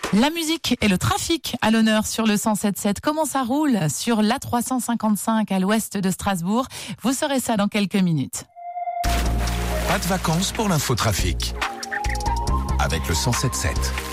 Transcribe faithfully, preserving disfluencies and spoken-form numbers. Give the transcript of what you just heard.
La musique et le trafic à l'honneur sur le cent sept sept. Comment ça roule sur l'A trois cent cinquante-cinq à l'ouest de Strasbourg? Vous saurez ça dans quelques minutes. Pas de vacances pour l'infotrafic avec le cent sept sept.